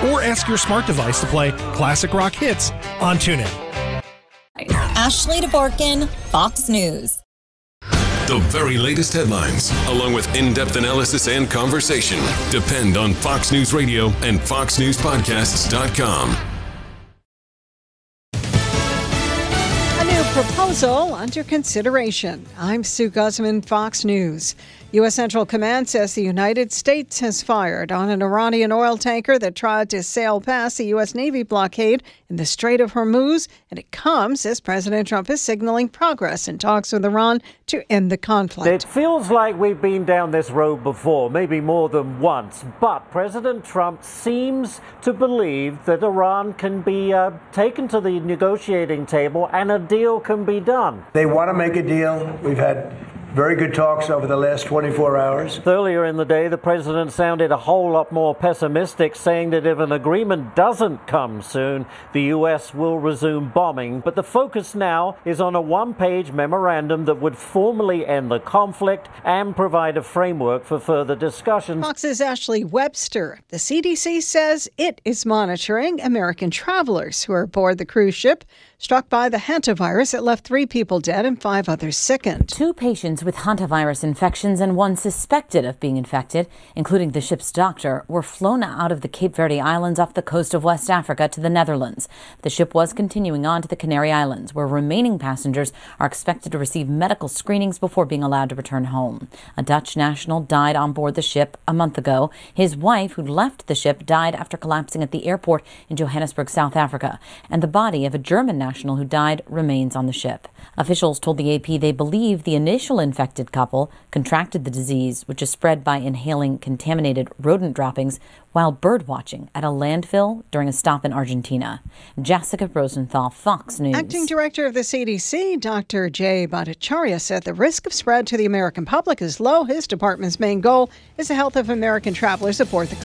or ask your smart device to play classic rock hits on TuneIn. Ashley DeBorkin, Fox News. The very latest headlines, along with in-depth analysis and conversation, depend on Fox News Radio and FoxNewsPodcasts.com. A new proposal under consideration. I'm Sue Guzman, Fox News. U.S. Central Command says the United States has fired on an Iranian oil tanker that tried to sail past the U.S. Navy blockade in the Strait of Hormuz, and it comes as President Trump is signaling progress in talks with Iran to end the conflict. It feels like we've been down this road before, maybe more than once, but President Trump seems to believe that Iran can be taken to the negotiating table and a deal can be done. They want to make a deal. We've had very good talks over the last 24 hours. Earlier in the day, the president sounded a whole lot more pessimistic, saying that if an agreement doesn't come soon, the U.S. will resume bombing. But the focus now is on a one-page memorandum that would formally end the conflict and provide a framework for further discussions. Fox's Ashley Webster. The CDC says it is monitoring American travelers who are aboard the cruise ship struck by the hantavirus that left 3 people dead and 5 others sickened. 2 patients with hantavirus infections and 1 suspected of being infected, including the ship's doctor, were flown out of the Cape Verde Islands off the coast of West Africa to the Netherlands. The ship was continuing on to the Canary Islands, where remaining passengers are expected to receive medical screenings before being allowed to return home. A Dutch national died on board the ship a month ago. His wife, who left the ship, died after collapsing at the airport in Johannesburg, South Africa, and the body of a German national who died remains on the ship. Officials told the AP they believe the initial infected couple contracted the disease, which is spread by inhaling contaminated rodent droppings while birdwatching at a landfill during a stop in Argentina. Jessica Rosenthal, Fox News. Acting Director of the CDC, Dr. Jay Bhattacharya, said the risk of spread to the American public is low. His department's main goal is the health of American travelers aboard the